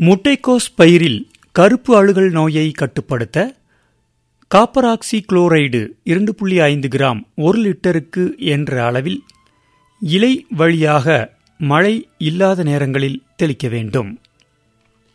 முட்டைக்கோஸ் பயிரில் கருப்பு அழுகல் நோயை கட்டுப்படுத்த காப்பராக்சி குளோரைடு 2.5 கிராம் 1 லிட்டருக்கு என்ற அளவில் இலை வழியாக மழை இல்லாத நேரங்களில் தெளிக்க வேண்டும்.